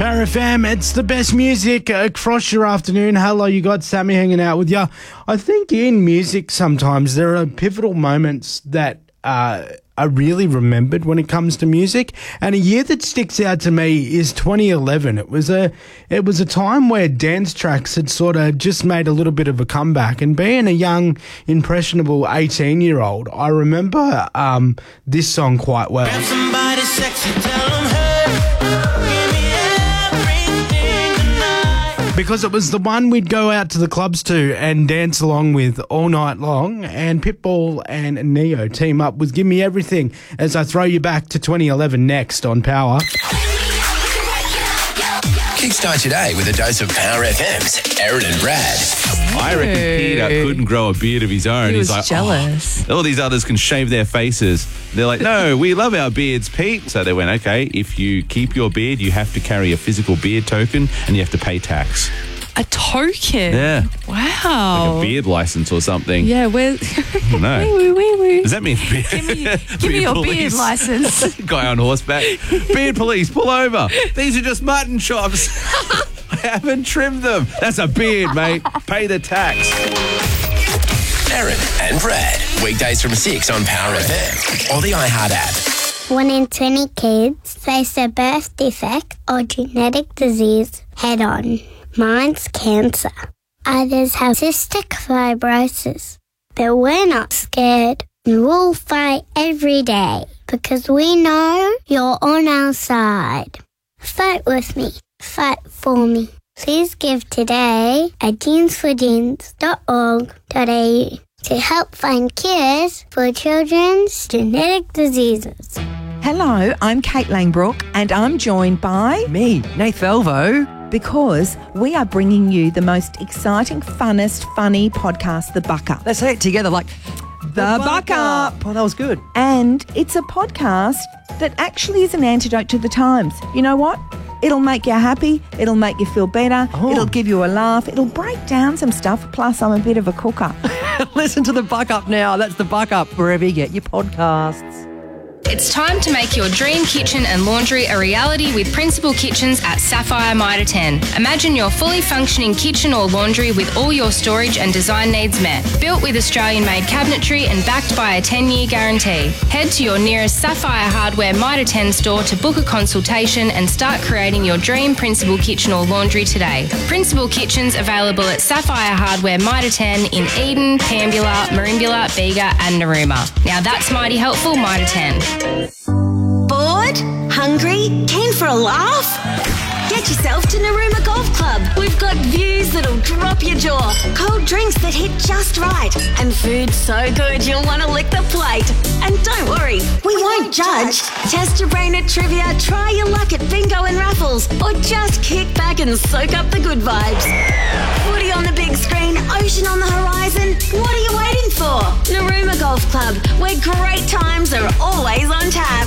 Power FM, it's the best music across your afternoon. Hello, you got Sammy hanging out with you. I think in music sometimes there are pivotal moments that are really remembered when it comes to music, and a year that sticks out to me is 2011. It was a time where dance tracks had sort of just made a little bit of a comeback, and being a young, impressionable 18-year-old, I remember this song quite well. Grab somebody sexy, tell them, hey, give me everything tonight. Because it was the one we'd go out to the clubs to and dance along with all night long, and Pitbull and Neo team up with Give Me Everything as I throw you back to 2011 next on Power. Kickstart your day with a dose of Power FM's Aaron and Brad. I reckon Peter couldn't grow a beard of his own. He was He's like, jealous. all these others can shave their faces. They're like, no, we love our beards, Pete. So they went, okay, if you keep your beard, you have to carry a physical beard token and you have to pay tax. A token? Yeah. Wow. Like a beard license or something. Yeah, where... No. Wee. Does that mean beard? Give me your beard license. Guy on horseback. Beard police, pull over. These are just mutton chops. I haven't trimmed them. That's a beard, mate. Pay the tax. Aaron and Brad. Weekdays from 6 on Power FM or the iHeart app. 1 in 20 kids face a birth defect or genetic disease head on. Mine's cancer. Others have cystic fibrosis. But we're not scared. We'll fight every day because we know you're on our side. Fight with me. Fight for me. Please give today at jeansforjeans.org.au to help find cures for children's genetic diseases. Hello, I'm Kate Langbrook and I'm joined by... Me, Nath Velvo. Because we are bringing you the most exciting, funnest, funny podcast, The Buck Up. Let's say it together like... The Buck Up. Oh, that was good. And it's a podcast that actually is an antidote to the times. You know what? It'll make you happy. It'll make you feel better. Oh. It'll give you a laugh. It'll break down some stuff. Plus, I'm a bit of a cooker. Listen to The Buck Up now. That's The Buck Up, wherever you get your podcasts. It's time to make your dream kitchen and laundry a reality with Principal Kitchens at Sapphire Mitre 10. Imagine your fully functioning kitchen or laundry with all your storage and design needs met. Built with Australian-made cabinetry and backed by a 10-year guarantee. Head to your nearest Sapphire Hardware Mitre 10 store to book a consultation and start creating your dream Principal kitchen or laundry today. Principal Kitchens available at Sapphire Hardware Mitre 10 in Eden, Pambula, Merimbula, Bega and Narooma. Now that's mighty helpful, Mitre 10. Bored? Hungry? Keen for a laugh? Get yourself to Narooma Golf Club. We've got views that'll drop your jaw, cold drinks that hit just right, and food so good you'll want to lick the plate. And don't worry, we won't judge. Test your brain at trivia, try your luck at bingo and raffles, or just kick back and soak up the good vibes. Footy on the big screen, ocean on the horizon. What are you waiting for? Narooma Golf Club, where great times are always on tap.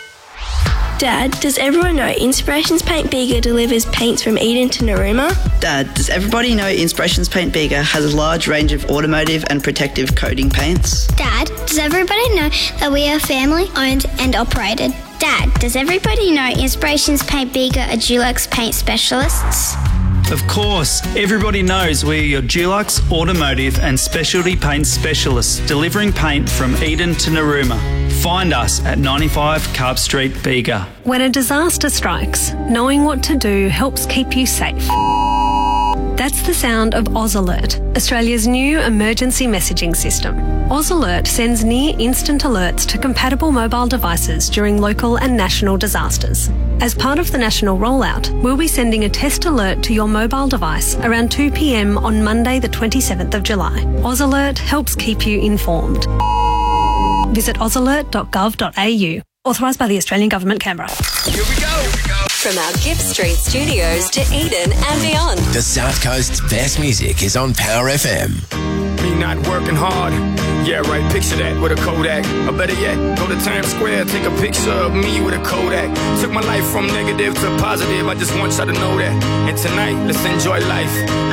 Dad, does everyone know Inspirations Paint Bega delivers paints from Eden to Narooma? Dad, does everybody know Inspirations Paint Bega has a large range of automotive and protective coating paints? Dad, does everybody know that we are family owned and operated? Dad, does everybody know Inspirations Paint Bega are Dulux paint specialists? Of course, everybody knows we're your Dulux automotive and specialty paint specialists, delivering paint from Eden to Narooma. Find us at 95 Carp Street, Bega. When a disaster strikes, knowing what to do helps keep you safe. That's the sound of Oz Alert, Australia's new emergency messaging system. Oz Alert sends near-instant alerts to compatible mobile devices during local and national disasters. As part of the national rollout, we'll be sending a test alert to your mobile device around 2 p.m. on Monday the 27th of July. Oz Alert helps keep you informed. Visit ozalert.gov.au. Authorised by the Australian Government, Canberra. Here we go. From our Gibb Street studios to Eden and beyond. The South Coast's best music is on Power FM. Me not working hard. Yeah, right, picture that with a Kodak. Or better yet, go to Times Square, take a picture of me with a Kodak. Took my life from negative to positive, I just want y'all to know that. And tonight, let's enjoy life.